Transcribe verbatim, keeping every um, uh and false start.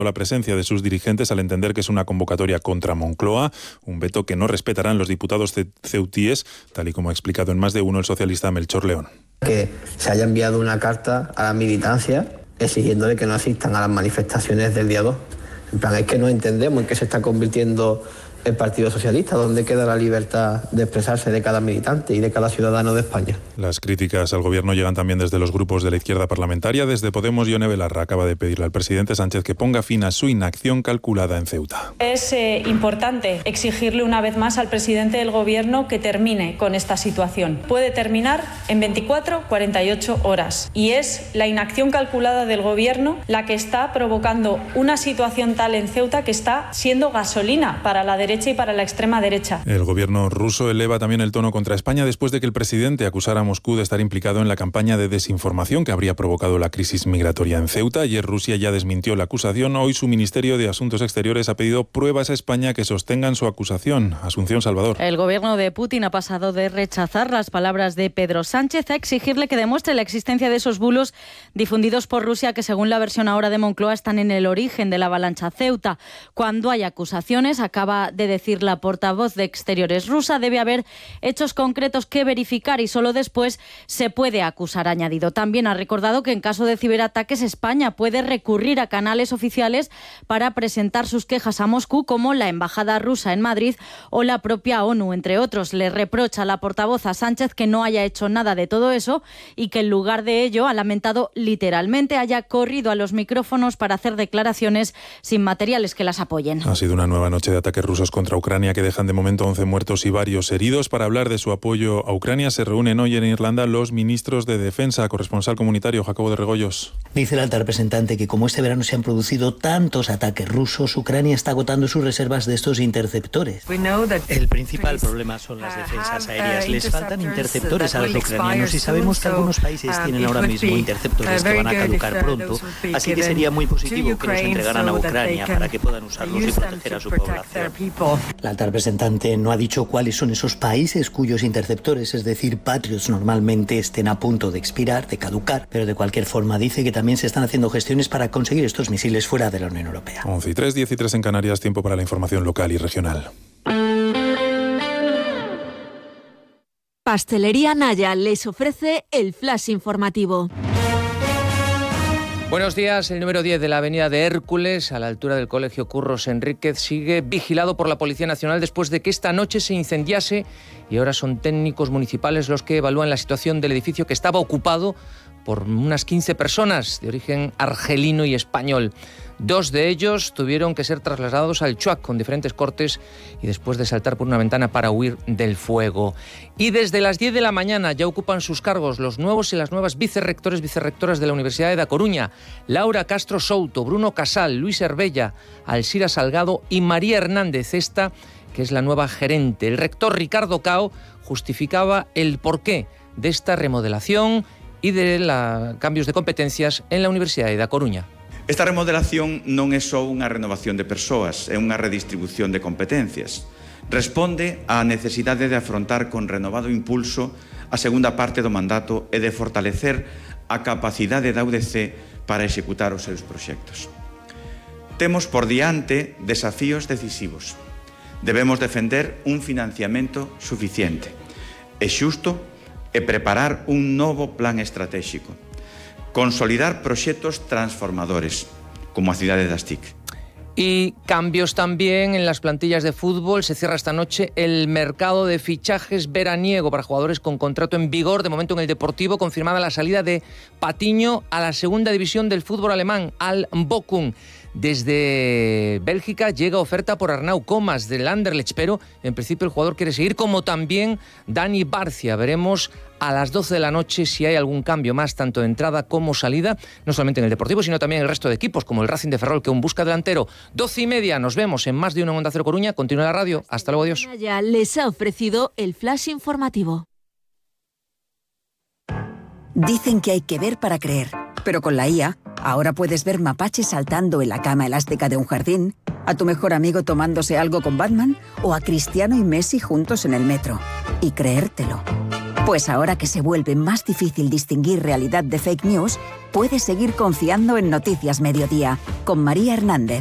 la presencia de sus dirigentes al entender que es una convocatoria contra Moncloa, un veto que no respetarán los diputados ceutíes, tal y como ha explicado en más de uno el socialista Melchor León. Que se haya enviado una carta a la militancia exigiéndole que no asistan a las manifestaciones del día dos. En plan, es que no entendemos en qué se está convirtiendo el Partido Socialista, donde queda la libertad de expresarse de cada militante y de cada ciudadano de España. Las críticas al gobierno llegan también desde los grupos de la izquierda parlamentaria. Desde Podemos, Ione Belarra acaba de pedirle al presidente Sánchez que ponga fin a su inacción calculada en Ceuta. Es eh, importante exigirle una vez más al presidente del gobierno que termine con esta situación. Puede terminar en veinticuatro, cuarenta y ocho horas. Y es la inacción calculada del gobierno la que está provocando una situación tal en Ceuta que está siendo gasolina para la derecha y para la extrema derecha. El gobierno ruso eleva también el tono contra España después de que el presidente acusara a Moscú de estar implicado en la campaña de desinformación que habría provocado la crisis migratoria en Ceuta. Ayer Rusia ya desmintió la acusación. Hoy su Ministerio de Asuntos Exteriores ha pedido pruebas a España que sostengan su acusación. Asunción Salvador. El gobierno de Putin ha pasado de rechazar las palabras de Pedro Sánchez a exigirle que demuestre la existencia de esos bulos difundidos por Rusia que, según la versión ahora de Moncloa, están en el origen de la avalancha Ceuta. Cuando hay acusaciones, acaba de decir la portavoz de Exteriores rusa, debe haber hechos concretos que verificar y solo después se puede acusar, ha añadido. También ha recordado que en caso de ciberataques España puede recurrir a canales oficiales para presentar sus quejas a Moscú, como la Embajada rusa en Madrid o la propia ONU, entre otros. Le reprocha la portavoz a Sánchez que no haya hecho nada de todo eso y que en lugar de ello, ha lamentado literalmente, haya corrido a los micrófonos para hacer declaraciones sin materiales que las apoyen. Ha sido una nueva noche de ataques rusos contra Ucrania que dejan de momento once muertos y varios heridos. Para hablar de su apoyo a Ucrania se reúnen hoy en Irlanda los ministros de Defensa. Corresponsal comunitario Jacobo de Regoyos. Dice el alta representante que como este verano se han producido tantos ataques rusos, Ucrania está agotando sus reservas de estos interceptores. El principal problema son las defensas aéreas. Les faltan interceptores a los ucranianos y sabemos que algunos países tienen ahora mismo interceptores que van a caducar pronto, así que sería muy positivo que los entregaran a Ucrania para que puedan usarlos y proteger a su población. La alta representante no ha dicho cuáles son esos países cuyos interceptores, es decir, Patriots, normalmente estén a punto de expirar, de caducar, pero de cualquier forma dice que también se están haciendo gestiones para conseguir estos misiles fuera de la Unión Europea. once y tres, diez y tres en Canarias, tiempo para la información local y regional. Pastelería Naya les ofrece el flash informativo. Buenos días. El número diez de la avenida de Hércules, a la altura del Colegio Curros Enríquez, sigue vigilado por la Policía Nacional después de que esta noche se incendiase y ahora son técnicos municipales los que evalúan la situación del edificio, que estaba ocupado por unas quince personas de origen argelino y español. Dos de ellos tuvieron que ser trasladados al Chuac con diferentes cortes y después de saltar por una ventana para huir del fuego. Y desde las diez de la mañana ya ocupan sus cargos los nuevos y las nuevas vicerrectores, vicerrectoras de la Universidad de Da Coruña: Laura Castro Souto, Bruno Casal, Luis Herbella, Alsira Salgado y María Hernández, esta que es la nueva gerente. El rector Ricardo Cao justificaba el porqué de esta remodelación y de los cambios de competencias en la Universidad de Da Coruña. Esta remodelación non é só unha renovación de persoas, é unha redistribución de competencias. Responde á necesidade de afrontar con renovado impulso a segunda parte do mandato e de fortalecer a capacidade da U D C para executar os seus proxectos. Temos por diante desafíos decisivos. Debemos defender un financiamento suficiente e xusto e preparar un novo plan estratégico. Consolidar proxectos transformadores, como a cidade das T I C. Y cambios también en las plantillas de fútbol. Se cierra esta noche el mercado de fichajes veraniego para jugadores con contrato en vigor. De momento en el Deportivo, confirmada la salida de Patiño a la segunda división del fútbol alemán, al Bochum. Desde Bélgica llega oferta por Arnau Comas del Anderlecht, pero en principio el jugador quiere seguir, como también Dani Barcia. Veremos a las doce de la noche si hay algún cambio más, tanto de entrada como salida, no solamente en el Deportivo, sino también en el resto de equipos, como el Racing de Ferrol, que aún busca delantero. doce y media, nos vemos en Más de Uno en Onda Cero Coruña. Continúa la radio. Hasta luego, adiós. Ya les ha ofrecido el flash informativo. Dicen que hay que ver para creer, pero con la I A, ahora puedes ver mapaches saltando en la cama elástica de un jardín, a tu mejor amigo tomándose algo con Batman o a Cristiano y Messi juntos en el metro. Y creértelo. Pues ahora que se vuelve más difícil distinguir realidad de fake news, puedes seguir confiando en Noticias Mediodía con María Hernández.